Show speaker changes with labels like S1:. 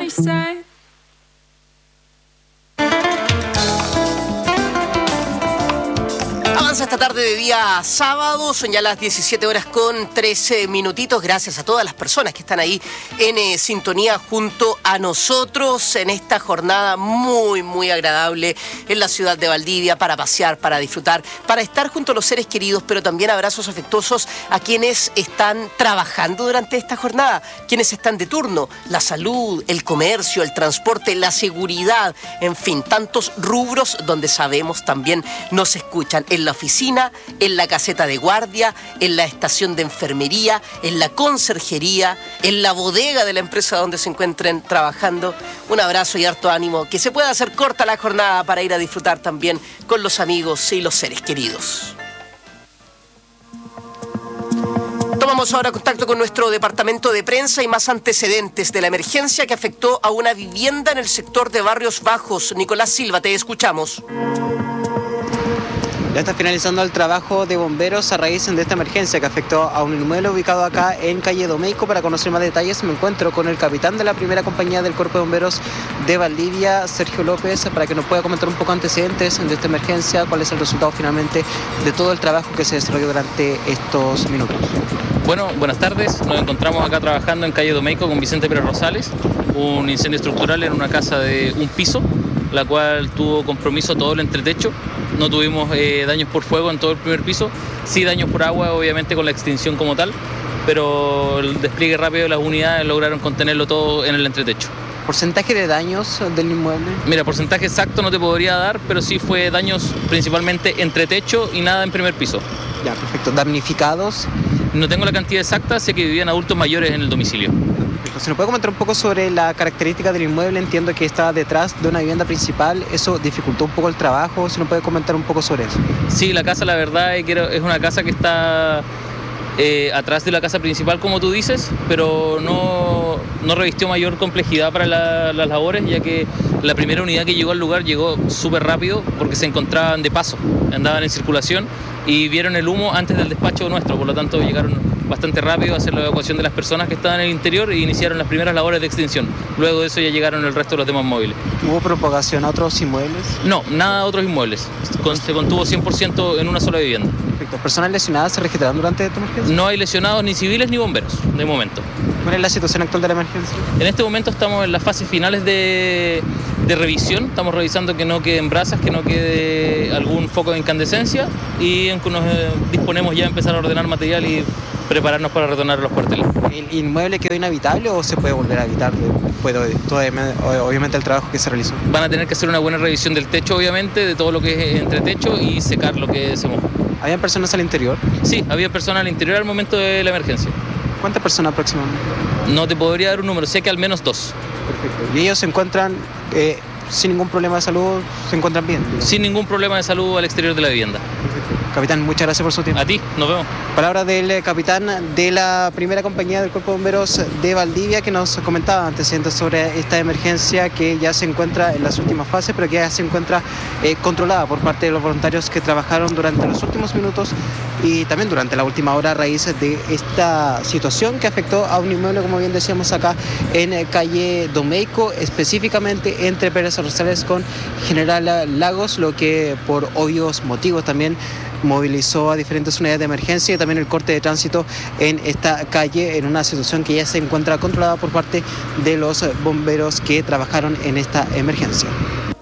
S1: side.
S2: Avanza esta tarde de día sábado, son ya las 17 horas con 13 minutitos. Gracias a todas las personas que están ahí en sintonía junto a nosotros en esta jornada muy agradable en la ciudad de Valdivia para pasear, para disfrutar, para estar junto a los seres queridos, pero también abrazos afectuosos a quienes están trabajando durante esta jornada, quienes están de turno, la salud, el comercio, el transporte, la seguridad, en fin, tantos rubros donde sabemos también nos escuchan en la oficina, en la caseta de guardia, en la estación de enfermería, en la conserjería, en la bodega de la empresa donde se encuentren trabajando. Un abrazo y harto ánimo, que se pueda hacer corta la jornada para ir a disfrutar también con los amigos y los seres queridos. Tomamos ahora contacto con nuestro departamento de prensa y más antecedentes de la emergencia que afectó a una vivienda en el sector de Barrios Bajos. Nicolás Silva, te escuchamos.
S3: Ya está finalizando el trabajo de bomberos a raíz de esta emergencia que afectó a un inmueble ubicado acá en calle Domeico. Para conocer más detalles me encuentro con el capitán de la primera compañía del Cuerpo de Bomberos de Valdivia, Sergio López, para que nos pueda comentar un poco antecedentes de esta emergencia, cuál es el resultado finalmente de todo el trabajo que se desarrolló durante estos minutos.
S4: Bueno, buenas tardes. Nos encontramos acá trabajando en calle Domeico con Vicente Pérez Rosales, un incendio estructural en una casa de un piso, la cual tuvo compromiso todo el entretecho. No tuvimos daños por fuego en todo el primer piso, sí daños por agua, obviamente con la extinción como tal, pero el despliegue rápido de las unidades lograron contenerlo todo en el entretecho.
S3: ¿Porcentaje de daños del inmueble?
S4: Mira, porcentaje exacto no te podría dar, pero sí fue daños principalmente entretecho y nada en primer piso.
S3: Ya, perfecto. ¿Damnificados?
S4: No tengo la cantidad exacta, sé que vivían adultos mayores en el domicilio.
S3: ¿Se nos puede comentar un poco sobre la característica del inmueble? Entiendo que está detrás de una vivienda principal. ¿Eso dificultó un poco el trabajo? ¿Se nos puede comentar un poco sobre eso?
S4: Sí, la casa, la verdad, es una casa que está atrás de la casa principal, como tú dices, pero no revistió mayor complejidad para las labores, ya que la primera unidad que llegó al lugar llegó súper rápido porque se encontraban de paso, andaban en circulación y vieron el humo antes del despacho nuestro, por lo tanto llegaron bastante rápido a hacer la evacuación de las personas que estaban en el interior e iniciaron las primeras labores de extinción. Luego de eso ya llegaron el resto de los demás móviles.
S3: ¿Hubo propagación a otros inmuebles?
S4: No, nada a otros inmuebles. Se contuvo 100% en una sola vivienda.
S3: Perfecto. ¿Personas lesionadas se registraron durante esta emergencia?
S4: No hay lesionados ni civiles ni bomberos, de momento.
S3: ¿Cuál es la situación actual de la emergencia?
S4: En este momento estamos en las fases finales de revisión. Estamos revisando que no queden brasas, que no quede algún foco de incandescencia y en que nos disponemos ya a empezar a ordenar material y prepararnos para retornar a los cuarteles.
S3: ¿El inmueble quedó inhabitable o se puede volver a habitar después de todo, obviamente, el trabajo que se realizó?
S4: Van a tener que hacer una buena revisión del techo, obviamente, de todo lo que es entretecho y secar lo que se mojó.
S3: ¿Habían personas al interior?
S4: Sí, había personas al interior al momento de la emergencia.
S3: ¿Cuántas personas aproximadamente?
S4: No te podría dar un número, sé que al menos 2.
S3: Perfecto. ¿Y ellos se encuentran sin ningún problema de salud? ¿Se encuentran bien? Digamos?
S4: Sin ningún problema de salud al exterior de la vivienda.
S3: Perfecto. Capitán, muchas gracias por su tiempo.
S4: A ti, nos vemos.
S3: Palabras del capitán de la primera compañía del Cuerpo de Bomberos de Valdivia, que nos comentaba antecedentes sobre esta emergencia que ya se encuentra en las últimas fases, pero que ya se encuentra controlada por parte de los voluntarios que trabajaron durante los últimos minutos y también durante la última hora a raíz de esta situación que afectó a un inmueble, como bien decíamos acá, en calle Domeico, específicamente entre Pérez Rosales con General Lagos, lo que por obvios motivos también movilizó a diferentes unidades de emergencia y también el corte de tránsito en esta calle, en una situación que ya se encuentra controlada por parte de los bomberos que trabajaron en esta emergencia.